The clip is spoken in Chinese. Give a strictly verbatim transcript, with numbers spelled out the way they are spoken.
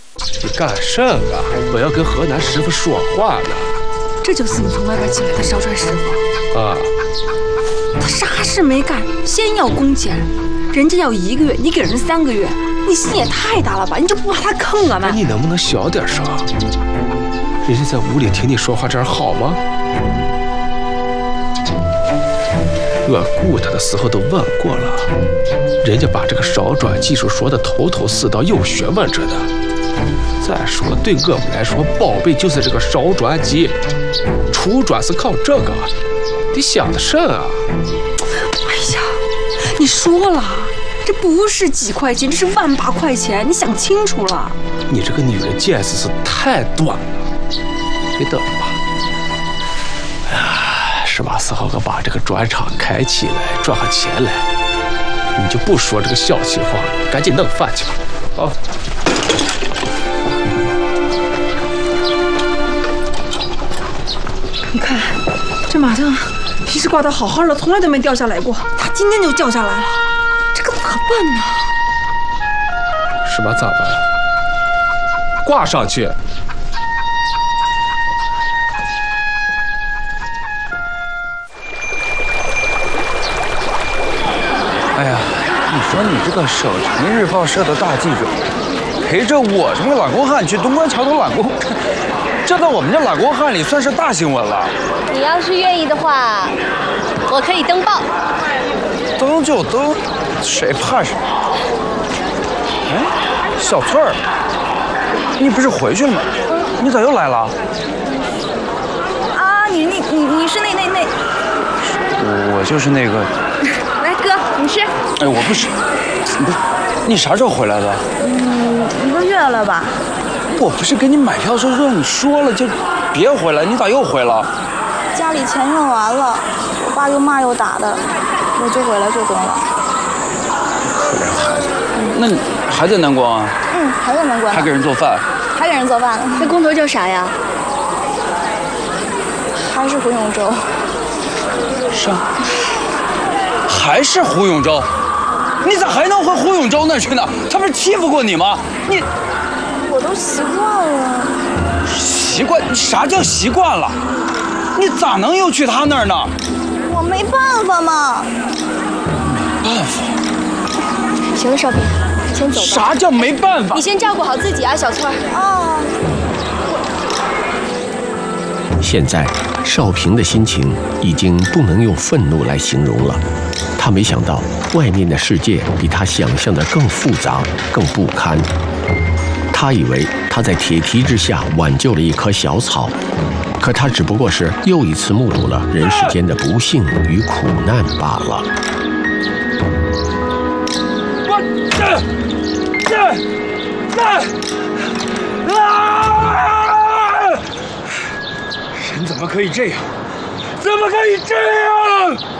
你干甚啊？我要跟河南师傅说话呢。 这就是你从外边请来的烧砖师傅啊？ 他啥事没干，先要工钱，人家要一个月，你给人三个月，你心也太大了吧？你这不把他坑了吗？ 你能不能小点声？人家在屋里听你说话，这样好吗？我雇他的时候都问过了，人家把这个烧砖技术说的头头是道，有学问着的。再说了，对我们来说，宝贝就是这个烧砖机，出砖是靠这个。你想的甚啊？ 哎呀，你说了，这不是几块钱，这是万把块钱，你想清楚了。 你这个女人见识是太短了。你等吧，啊，是吧？时候我把这个砖厂开起来，赚下钱来，你就不说这个小气话，赶紧弄饭去吧。啊。 你看，这马灯平时挂得好好的，从来都没掉下来过，它今天就掉下来了，这可咋办呢？ 是吧？咋办？挂上去。 哎呀，你说你这个省城日报社的大记者，陪着我这么个懒工汉去东关桥头揽工，这在我们这懒工汉里算是大新闻了。 你要是愿意的话，我可以登报。 登就登，谁怕谁？哎，小翠儿，你不是回去了吗？你咋又来了？ 啊，你你你你是那那那？ 我我就是那个。 来，哥，你吃。 哎，我不吃。不是，你啥时候回来的？ 嗯，一个月了吧。 我不是给你买票的时候让你说了就别回来，你咋又回了？ 家里钱用完了，我爸又骂又打的，我就回来做工了。 可怜孩子，那你还在南关啊？ 嗯，还在南关。 还给人做饭？ 还给人做饭呢。那工头叫啥呀？还是胡永洲。 上。还是胡永洲？你咋还能回胡永洲那儿去呢？他不是欺负过你吗？你。 我都习惯了。 习惯？啥叫习惯了？你咋能又去他那儿呢？ 我没办法嘛。 没办法。 行了，少平，先走吧。 啥叫没办法？ 你先照顾好自己啊，小翠儿。哦。 现在，少平的心情已经不能用愤怒来形容了。他没想到，外面的世界比他想象的更复杂、更不堪。他以为他在铁蹄之下挽救了一棵小草，可他只不过是又一次目睹了人世间的不幸与苦难罢了。 我这这这啊！人怎么可以这样？怎么可以这样？